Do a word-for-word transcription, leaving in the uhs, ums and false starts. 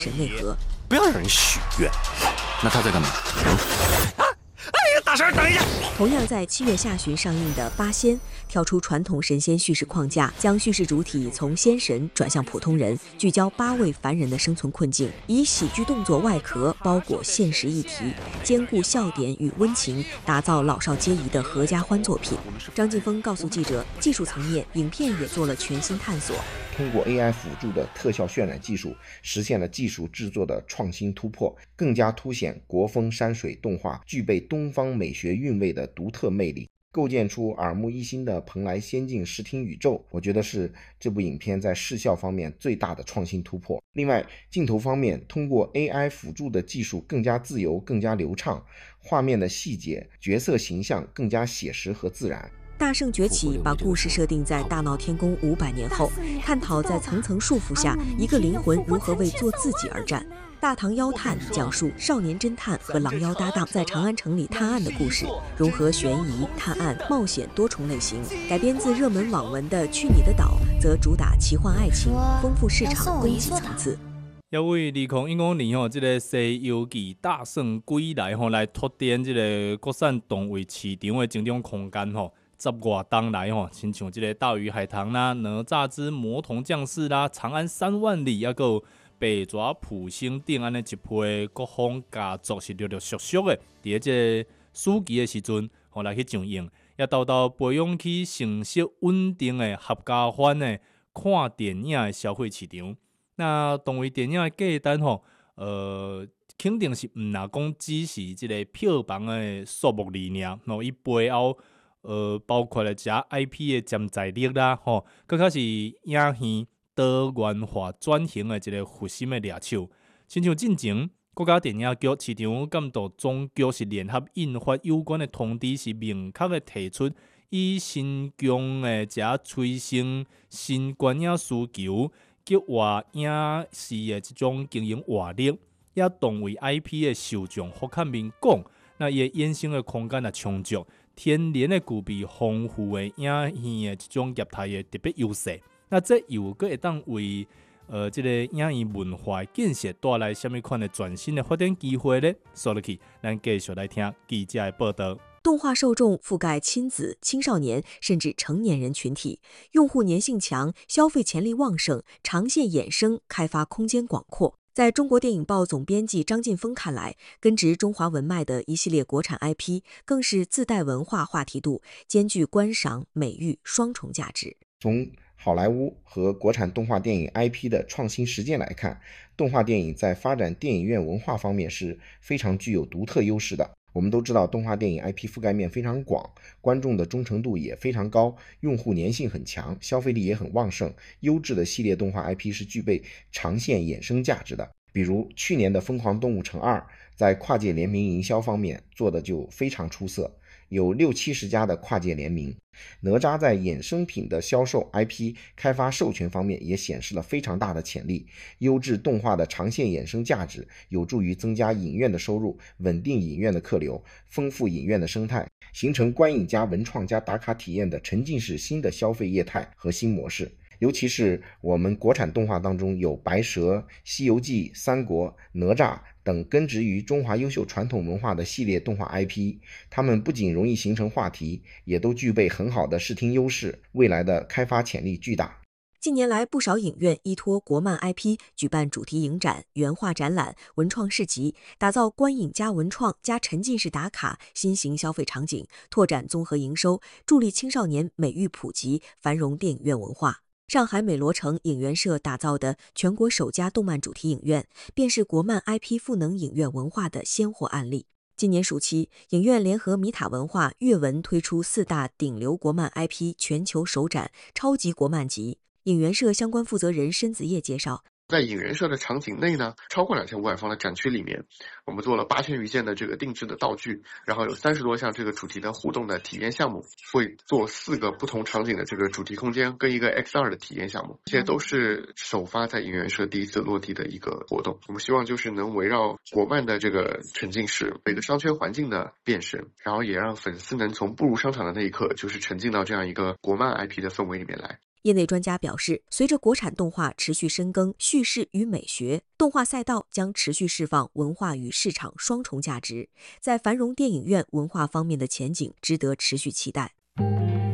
神内核。 不要让人许愿，那他在干嘛？ 啊！哎呀，大婶，等一下！ 同样在七月下旬上映的《八仙》，跳出传统神仙叙事框架，将叙事主体从仙神转向普通人，聚焦八位凡人的生存困境，以喜剧动作外壳包裹现实议题，兼顾笑点与温情，打造老少皆宜的合家欢作品。张晋峰告诉记者，技术层面，影片也做了全新探索。 通过 A I 辅助的特效渲染技术，实现了技术制作的创新突破，更加凸显国风山水动画具备东方美学韵味的独特魅力，构建出耳目一新的蓬莱仙境视听宇宙。我觉得是这部影片在视效方面最大的创新突破。另外，镜头方面，通过 A I 辅助的技术更加自由，更加流畅，画面的细节、角色形象更加写实和自然。 大圣崛起把故事设定在大闹天宫五百年后，探讨在层层束缚下，一个灵魂如何为做自己而战。大唐妖探讲述少年侦探和狼妖搭档在长安城里探案的故事，融合悬疑、探案、冒险多重类型。改编自热门网文的《去你的岛》则主打奇幻爱情，丰富市场供给层次。 也为二零一五年吼，这个《西游记》大圣归来吼，来拓展这个国产动画市场的增长空间吼。十外档来吼，亲像这个《大鱼海棠》啦，《哪吒之魔童降世》啦，《长安三万里》还有《八爪普星》等安尼一批国风佳作是陆陆续续的，伫这暑期的时阵，吼来去上映，也豆豆培养起成熟稳定的合家欢的看电影的消费市场。那动画电影的价单吼，呃，肯定是毋若讲只是这个票房的数目而已，吼伊背后。呃，包括了遮 I P 的潜在力啦，吼，更较是影片多元化转型的一个核心的抓手。亲像进前国家电影局市场监督总局是联合印发有关的通知，是明确的提出，以新疆的遮催生新观影需求及外影视的这种经营活力，也动为 I P 的受众福看面广，那伊的衍生的空间也充足。天然的具备丰富的影片的这种业态的特别优势，那这又个会当为呃这个影片文化建设带来什么款的全新的发展机会呢？说落去，咱继续来听记者的报道。 动画受众覆盖亲子、青少年甚至成年人群体，用户粘性强，消费潜力旺盛，长线衍生开发空间广阔。在中国电影报总编辑张晋峰看来，根植中华文脉的一系列国产 I P 更是自带文化话题度，兼具观赏、美育双重价值。 从好莱坞和国产动画电影 I P 的创新实践来看，动画电影在发展电影院文化方面是非常具有独特优势的。我们都知道，动画电影 I P 覆盖面非常广，观众的忠诚度也非常高，用户粘性很强，消费力也很旺盛。优质的系列动画 I P 是具备长线衍生价值的。比如去年的《疯狂动物城二》在跨界联名营销方面做的就非常出色，有六七十家的跨界联名。哪吒在衍生品的销售、I P 开发、授权方面也显示了非常大的潜力。优质动画的长线衍生价值有助于增加影院的收入，稳定影院的客流，丰富影院的生态，形成观影加文创加打卡体验的沉浸式新的消费业态和新模式。尤其是我们国产动画当中有白蛇、西游记、三国、哪吒等根植于中华优秀传统文化的系列动画 I P， 它们不仅容易形成话题，也都具备很好的视听优势，未来的开发潜力巨大。 近年来，不少影院依托国漫 I P 举办主题影展、原画展览、文创市集，打造观影加文创加沉浸式打卡新型消费场景，拓展综合营收，助力青少年美育普及，繁荣电影院文化。上海美罗城影园社打造的全国首家动漫主题影院，便是国漫 I P 赋能影院文化的鲜活案例。今年暑期，影院联合米塔文化、阅文推出四大顶流国漫 I P 全球首展《超级国漫集》。影园社相关负责人申子叶介绍， 在影园社的场景内呢，超过两千五百方的展区里面，我们做了八千余件的这个定制的道具，然后有三十多项这个主题的互动的体验项目，会做四个不同场景的这个主题空间跟一个 X R 的体验项目，这些都是首发在影园社第一次落地的一个活动。我们希望就是能围绕国漫的这个沉浸式每个商圈环境的变身，然后也让粉丝能从步入商场的那一刻就是沉浸到这样一个国漫 I P 的氛围里面来。 业内专家表示，随着国产动画持续深耕叙事与美学，动画赛道将持续释放文化与市场双重价值，在繁荣电影院文化方面的前景值得持续期待。